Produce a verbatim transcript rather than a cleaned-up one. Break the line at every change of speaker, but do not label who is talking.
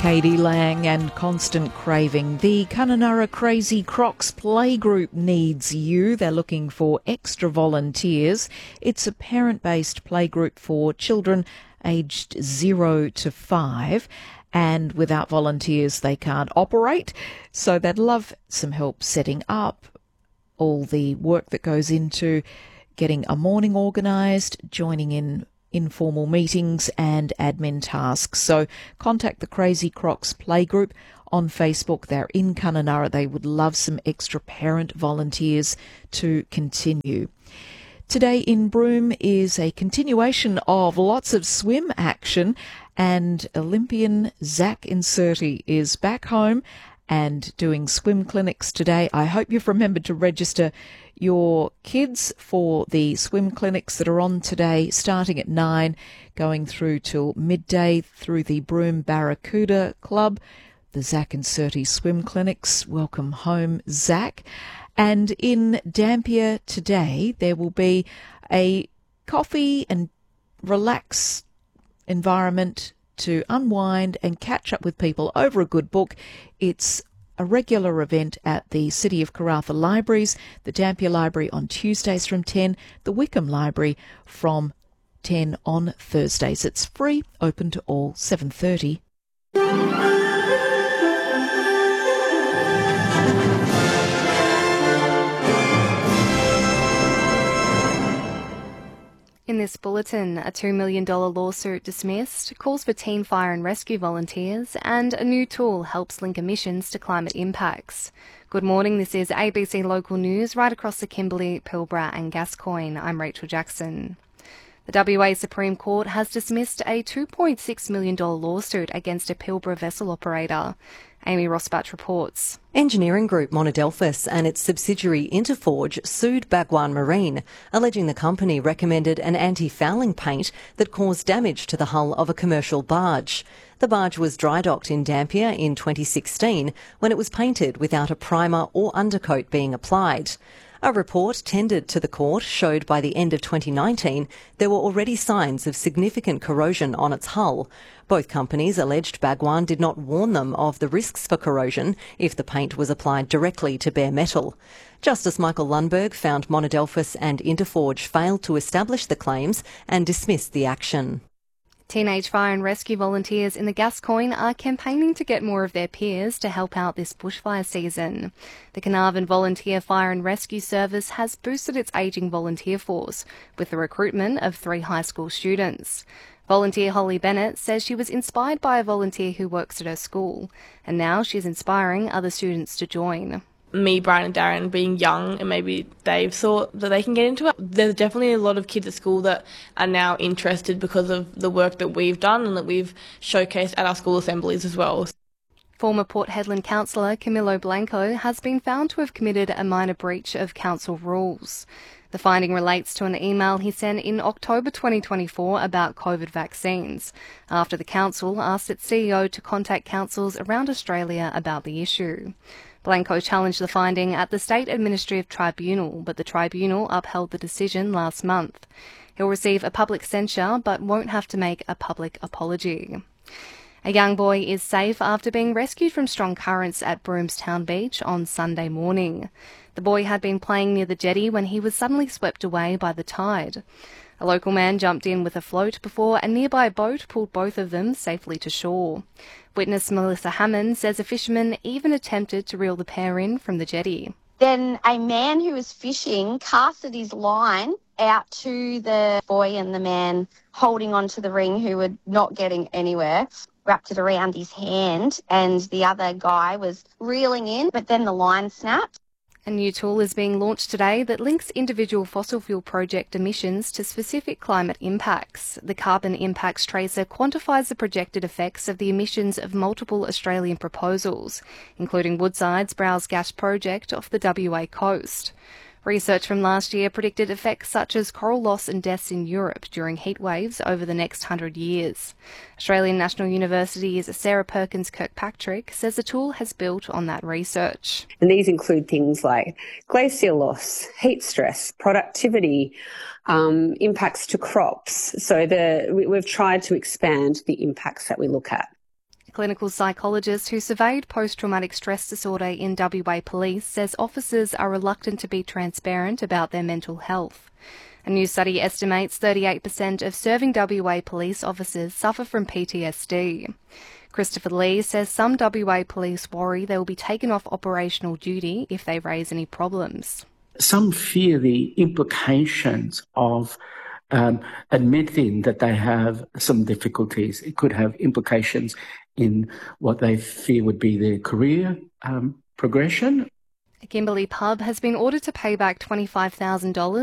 Katie Lang and Constant Craving. The Kununurra Crazy Crocs Playgroup needs you. They're looking for extra volunteers. It's a parent-based playgroup for children aged zero to five. And without volunteers, they can't operate. So they'd love some help setting up all the work that goes into getting a morning organised, joining in informal meetings and admin tasks. So contact the Crazy Crocs Playgroup on Facebook. They're in Kununurra. They would love some extra parent volunteers to continue. Today in Broome is a continuation of lots of swim action, and Olympian Zach Inserti is back home and doing swim clinics today. I hope you've remembered to register your kids for the swim clinics that are on today, starting at nine, going through till midday through the Broome Barracuda Club, the Zach Inserti swim clinics. Welcome home, Zach. And in Dampier today, there will be a coffee and relax environment to unwind and catch up with people over a good book. It's a regular event at the City of Karratha Libraries, the Dampier Library on Tuesdays from ten, the Wickham Library from ten on Thursdays. It's free, open to all, seven thirty.
In this bulletin, a two million dollars lawsuit dismissed, calls for teen fire and rescue volunteers, and a new tool helps link emissions to climate impacts. Good morning, this is A B C Local News right across the Kimberley, Pilbara and Gascoyne. I'm Rachel Jackson. The W A Supreme Court has dismissed a two point six million dollars lawsuit against a Pilbara vessel operator. Amy Rosbach reports.
Engineering group Monadelphous and its subsidiary Interforge sued Bhagwan Marine, alleging the company recommended an anti-fouling paint that caused damage to the hull of a commercial barge. The barge was dry docked in Dampier in twenty sixteen when it was painted without a primer or undercoat being applied. A report tendered to the court showed by the end of twenty nineteen there were already signs of significant corrosion on its hull. Both companies alleged Bhagwan did not warn them of the risks for corrosion if the paint was applied directly to bare metal. Justice Michael Lundberg found Monadelphous and Interforge failed to establish the claims and dismissed the action.
Teenage fire and rescue volunteers in the Gascoyne are campaigning to get more of their peers to help out this bushfire season. The Carnarvon Volunteer Fire and Rescue Service has boosted its ageing volunteer force with the recruitment of three high school students. Volunteer Holly Bennett says she was inspired by a volunteer who works at her school, and now she's inspiring other students to join.
Me, Brian and Darren being young and maybe they've thought that they can get into it. There's definitely a lot of kids at school that are now interested because of the work that we've done and that we've showcased at our school assemblies as well.
Former Port Hedland councillor Camilo Blanco has been found to have committed a minor breach of council rules. The finding relates to an email he sent in October twenty twenty-four about COVID vaccines, after the council asked its C E O to contact councils around Australia about the issue. Blanco challenged the finding at the State Administrative Tribunal, but the tribunal upheld the decision last month. He'll receive a public censure but won't have to make a public apology. A young boy is safe after being rescued from strong currents at Broomstown Beach on Sunday morning. The boy had been playing near the jetty when he was suddenly swept away by the tide. A local man jumped in with a float before a nearby boat pulled both of them safely to shore. Witness Melissa Hammond says a fisherman even attempted to reel the pair in from the jetty.
Then a man who was fishing casted his line out to the boy and the man holding onto the ring who were not getting anywhere, wrapped it around his hand, and the other guy was reeling in, but then the line snapped.
A new tool is being launched today that links individual fossil fuel project emissions to specific climate impacts. The Carbon Impacts Tracer quantifies the projected effects of the emissions of multiple Australian proposals, including Woodside's Browse Gas project off the W A coast. Research from last year predicted effects such as coral loss and deaths in Europe during heat waves over the next hundred years. Australian National University's Sarah Perkins Kirkpatrick says the tool has built on that research.
And these include things like glacial loss, heat stress, productivity, um, impacts to crops. So the, we, we've tried to expand the impacts that we look at.
clinical psychologist who surveyed post-traumatic stress disorder in W A Police, says officers are reluctant to be transparent about their mental health. A new study estimates thirty-eight percent of serving W A Police officers suffer from P T S D. Christopher Lee says some W A Police worry they will be taken off operational duty if they raise any problems.
Some fear the implications of um, admitting that they have some difficulties. It could have implications in what they fear would be their career um, progression.
Kimberley Pub has been ordered to pay back twenty-five thousand dollars